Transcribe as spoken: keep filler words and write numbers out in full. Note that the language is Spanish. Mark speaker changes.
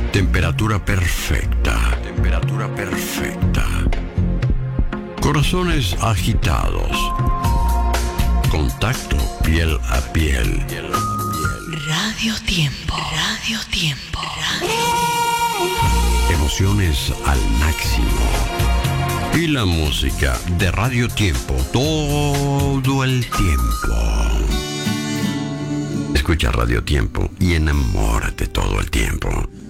Speaker 1: Temperatura perfecta. Temperatura perfecta. Corazones agitados. Contacto piel a piel.
Speaker 2: Radio Tiempo. Radio Tiempo. Radio...
Speaker 1: Emociones al máximo. Y la música de Radio Tiempo todo el tiempo. Escucha Radio Tiempo y enamórate todo el tiempo.